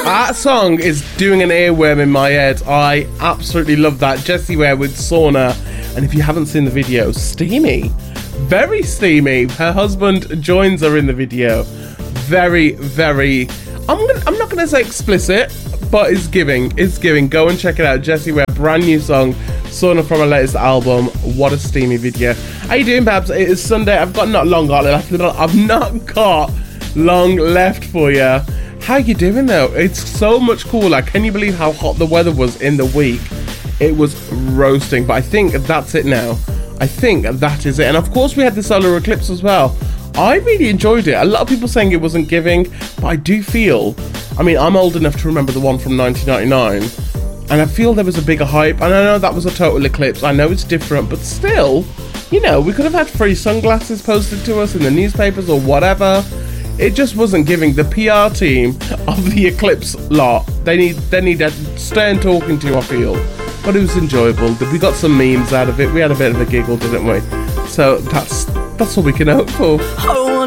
That song is doing an earworm in my head. I absolutely love that. Jessie Ware with Sauna. And if you haven't seen the video, steamy. Very steamy. Her husband joins her in the video. Very, very... I'm not going to say explicit, but it's giving. It's giving. Go and check it out. Jessie Ware, brand new song. Sauna from her latest album. What a steamy video. How you doing, Babs? It is Sunday. I've not got long left for you. How you doing though? It's so much cooler. Can you believe how hot the weather was in the week? It was roasting, but I think that's it now. I think that is it. And of course we had the solar eclipse as well. I really enjoyed it. A lot of people saying it wasn't giving, but I do feel, I mean, I'm old enough to remember the one from 1999, and I feel there was a bigger hype. And I know that was a total eclipse. I know it's different, but still, you know, we could have had free sunglasses posted to us in the newspapers or whatever. It just wasn't giving. The PR team of the eclipse lot, they need a stern talking to, I feel. But it was enjoyable. We got some memes out of it. We had a bit of a giggle, didn't we? So that's all we can hope for.